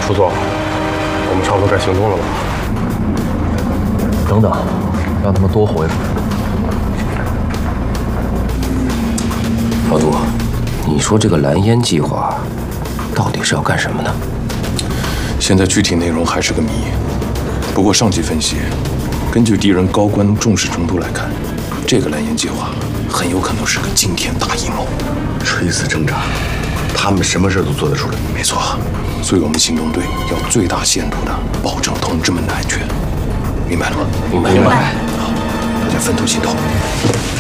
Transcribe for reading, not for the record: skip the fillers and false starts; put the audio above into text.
副座，我们差不多该行动了吧？ 等等，让他们多活一会儿。 老杜，你说这个蓝烟计划到底是要干什么呢？ 现在具体内容还是个谜。不过上级分析，根据敌人高官重视程度来看，这个蓝烟计划很有可能是个惊天大阴谋。 垂死挣扎，他们什么事都做得出来。 没错，所以我们行动队要最大限度地保证同志们的安全，明白了吗？ 明白。 好，大家分头行动。